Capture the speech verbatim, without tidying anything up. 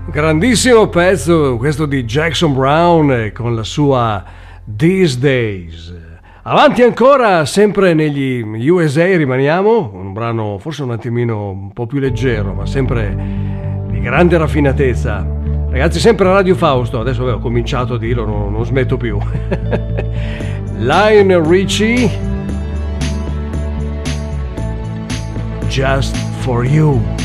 Grandissimo pezzo questo di Jackson Browne con la sua These Days. Avanti ancora, sempre negli U S A rimaniamo, un brano forse un attimino un po' più leggero, ma sempre di grande raffinatezza. Ragazzi, sempre a Radio Fausto, adesso ho cominciato a dirlo, non, non smetto più. Lionel Richie, Just for You.